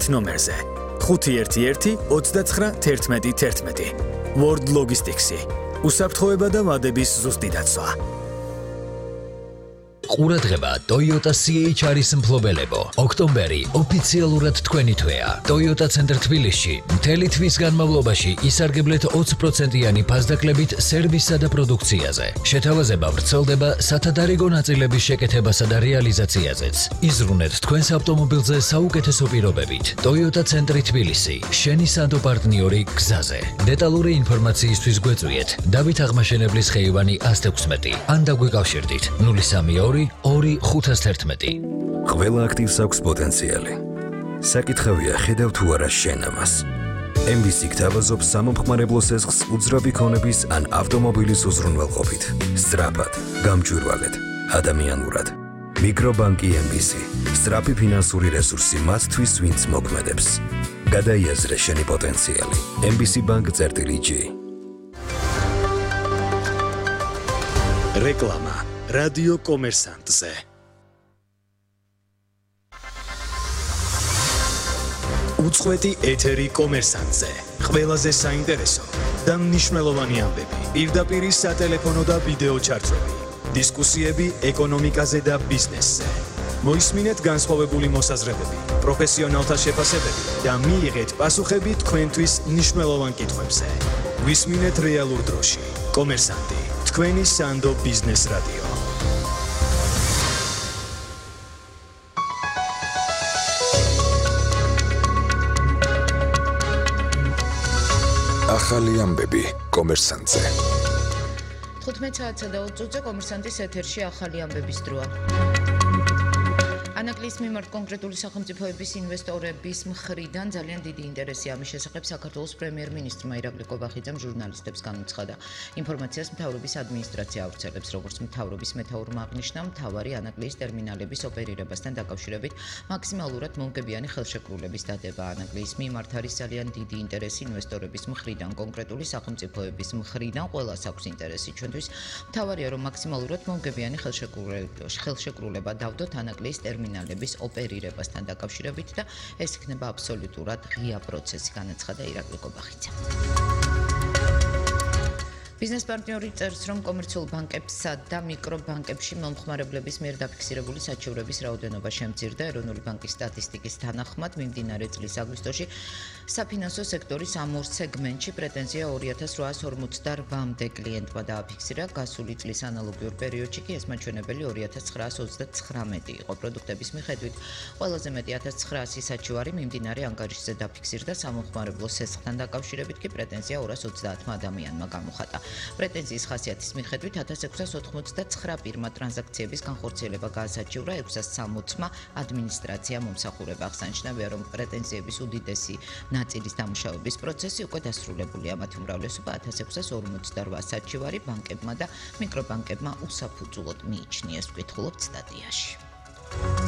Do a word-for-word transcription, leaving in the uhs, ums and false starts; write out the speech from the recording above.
ერთ ნომერზე ხუთი ერთი ერთი ოცდაცხრა თერთმეტი თერთმეტი. World Logistics-ი. უსაფრთხოება და ვადების ზუსტი დაცვა. ყურადღება Toyota C H R-ის მფლობელებო. ოქტომბერი ოფიციალურად თქვენი თვეა. Toyota ცენტრ თბილისში მთელი თვის განმავლობაში ისარგებლეთ ოცი პროცენტიანი ფასდაკლებით სერვისსა და პროდუქციაზე. შეთავაზება ვრცელდება სათადარიგო ნაწილების შეკეთებასა და რეალიზაციაზეც. იზრუნეთ თქვენს ავტომობილზე საუკეთესო პირობებით. Toyota ცენტრი თბილისი, შენი სანდო პარტნიორი გზაზე. დეტალური ინფორმაციისთვის გვეწვიეთ დავით აღმაშენებლის ხეივანი ათს ექვსმეტი ან დაგვიკავშირდით ნული სამი ორი ორი ხუთას თერთმეტი. ყველა აქტივს აქვს პოტენციალი. საკითხავია ხედავ თუ არა შენ ამას. M B C გთავაზობს სამომხმარებლო სესხს უძრავი ქონების ან ავტომობილის უზრუნველყოფით. სწრაფად, გამჭვირვალედ, ადამიანურად. მიკრობანკი M B C. სწრაფი ფინანსური რესურსი მათთვის, ვინც მოქმედებს. გადაიაზრე შენი პოტენციალი. M B C bank.g. რეკლამა რადიო კომერსანტზე. უწყვეტი ეთერი კომერსანტზე. ყველაზე საინტერესო და მნიშვნელოვანი ამბები. პირდაპირ სატელეფონო და ვიდეო ჩარტები. დისკუსიები ეკონომიკაზე და ბიზნესზე. მოისმინეთ განსხვავებული მოსაზრებები, პროფესიონალთა შეფასებები და მიიღეთ პასუხები თქვენთვის მნიშვნელოვან კითხვებზე. ვისმინეთ რეალურ დროში. კომერსანტი, თქვენი სანდო ბიზნეს რადიო. ახალი ამბები კომერსანტზე. თხუთმეტ საათსა და ოცი წუთზე კომერსანტის ეთერში ახალი ამბების დროა. ანაკლიის მიმართ კონკრეტული სახელმწიფოების ინვესტორების მხრიდან ძალიან დიდი ინტერესი ამის შესახებ საქართველოს პრემიერ-მინისტრმა ირაკლი კობახიძემ ჟურნალისტებს განუცხადა. ინფორმაციას მთავრობის ადმინისტრაცია ავრცელებს, როგორც მთავრობის მეთაურმა აღნიშნა, მთავარი ანაკლიის ტერმინალების ოპერირებასთან დაკავშირებით მაქსიმალურად მომგებიანი ხელშეკრულების დადება. ანაკლიის მიმართ არის ძალიან დიდი ინტერესი ინვესტორების მხრიდან, კონკრეტული სახელმწიფოების მხრიდან ყველას აქვს ინტერესი. ჩვენთვის მთავარია, რომ მაქსიმალურად მომგებიანი ხელშეკრულება დავდოთ ანაკლიის ტერმინალების ოპერირებასთან დაკავშირებით და ეს იქნება აბსოლუტურად ღია პროცესი, განაცხადა ირაკლი კობახიძე. ბიზნეს პარტნიორი წერს, რომ კომერციულ ბანკებსა და მიკრობანკებში მომხმარებლების მიერ დაფიქსირებული საჩივრების რაოდენობა შემცირდა. ეროვნული ბანკის სტატისტიკის თანახმად მიმდინარე წლის აგვისტოში საფინანსო სექტორის ამ ორ სეგმენტში პრეტენზია ორი ათას რვაას ორმოცდარბამდე კლიენტმა დააფიქსირა. გასული წლის ანალოგიურ პერიოდში კი ეს მაჩვენებელი ორი ათას ცხრაას ოცდაცხრამეტი იყო. პროდუქტების მიხედვით ყველაზე მეტი ათას ცხრაასი საჩივარი მიმდინარე ანგარიშზე დაფიქსირდა. სამომხმარებლო სესხთან დაკავშირებით კი პრეტენზია ორას ოცდაათმა ადამიანმა გამოხატა. პრეტენზიის ხასიათის მიხედვით ათას ექვსას ოთხმოცდაცხრა პირმა ტრანზაქციების განხორციელება გაასაჩივრა, ექვსას სამოცმა ადმინისტრაცია მომსახურება. აღსანიშნავია, რომ პრეტენზიების უდიდესი ნაწილის დამუშავების პროცესი უკვე დასრულებულია. მათი უმრავლესობა ათას ექვსას ორმოცდარვა საჩივარი ბანკებმა და მიკრობანკებმა უსაფუძვლოდ მიიჩნიეს, ვკითხულობთ სტატიაში.